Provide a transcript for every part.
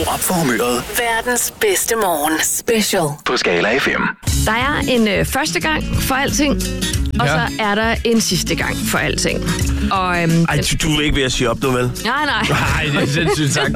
Skru op for humøret. Verdens bedste morgen. Special. På Skala FM. Der er en første gang for alting, og så er der en sidste gang for alting. Og, Ej, du er ikke ved at sige op nu, vel? Nej. Nej, det er sindssygt sagt.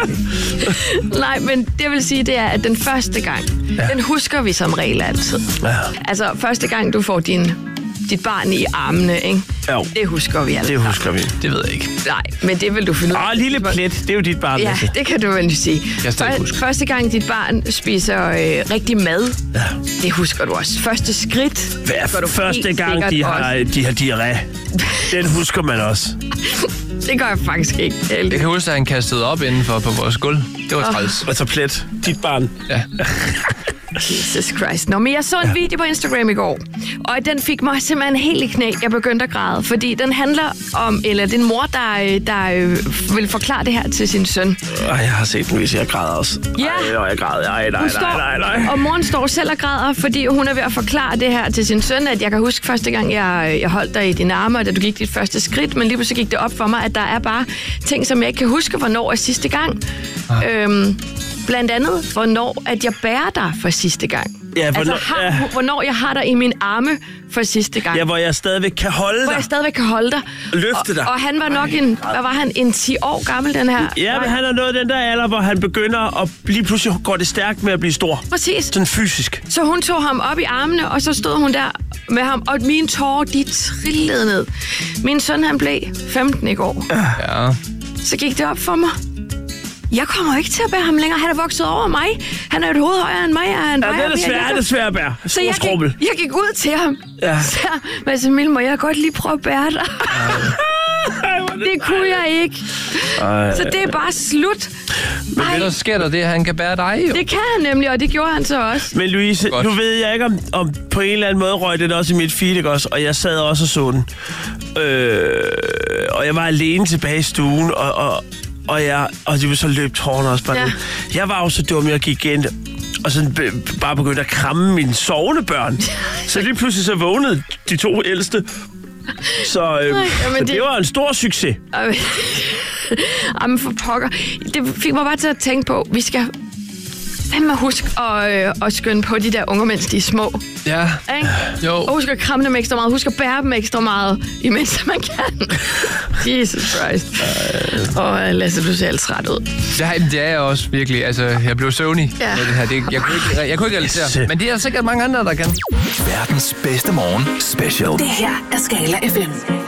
Nej, men det vil sige, det er, at den første gang, den husker vi som regel altid. Ja. Altså, første gang du får dit barn i armene, ikke? Jo. Det husker vi altid. Det husker vi. Det ved jeg ikke. Nej, men det vil du finde ud af. Lille plet, det er jo dit barn. Ja, altså. det kan du vel sige. Første gang dit barn spiser rigtig mad, det husker du også. Første skridt. Første gang de har diarré. Den husker man også. Det gør jeg faktisk ikke. Jeg kan huske, at han kastede op indenfor på vores gulv. Det var træls. Altså plet. Dit barn. Ja. Jesus Christ. Nå, men jeg så en video på Instagram i går, og den fik mig simpelthen helt i knæ. Jeg begyndte at græde, fordi den handler om, eller det er en mor, der vil forklare det her til sin søn. Jeg har set den, hvis jeg græder også. Ja. Jeg græder. Nej. Og moren står selv og græder, fordi hun er ved at forklare det her til sin søn, at jeg kan huske første gang, jeg holdt dig i dine arme, da du gik dit første skridt, men lige pludselig gik det op for mig, at der er bare ting, som jeg ikke kan huske, hvornår er sidste gang. Blandt andet, hvornår at jeg bærer dig for sidste gang. Ja, hvornår jeg har dig i min arme for sidste gang. Ja, hvor jeg stadigvæk kan holde dig. Løfte dig. Og han var nok en 10 år gammel, den her. Ja, men han er nået den der alder, hvor han begynder at lige pludselig går det stærkt med at blive stor. Præcis. Sådan fysisk. Så hun tog ham op i armene, og så stod hun der med ham, og mine tårer, de trillede ned. Min søn, han blev 15 i går. Ja. Så gik det op for mig. Jeg kommer ikke til at bære ham længere. Han er vokset over mig. Han er et hoved højere end mig. Det er svært at bære. Så jeg gik ud til ham. Ja. Så Emil, må jeg godt lige prøve at bære dig? Det kunne jeg ikke. Så det er bare slut. Men så sker der det, at han kan bære dig jo. Det kan han nemlig, og det gjorde han så også. Men Louise, nu ved jeg ikke, om på en eller anden måde røg det også i mit feed, ikke også? Og jeg sad også og så den. Og jeg var alene tilbage i stuen, og det var så løb tårerne også bare. Ja. Jeg var jo så dum, jeg gik ind og sådan bare begyndte at kramme mine sovende børn. Så lige pludselig så vågnede de 2 ældste. Så det var en stor succes. Jamen for pokker. Det fik mig bare til at tænke på, vi skal fandme huske at skynde på de der unger, mens de er små. Ja. Ikke? Jo. Og husk at kramme dem ekstra meget. Husk at bære dem ekstra meget, imens man kan. Jesus Christ. Lasse, du ser alt ret ud. Det er jeg også virkelig. Altså, jeg blev søvnig med det her. Jeg kunne ikke realisere. Men det er sikkert mange andre, der kan. Verdens bedste morgen special. Det her er Skala FM.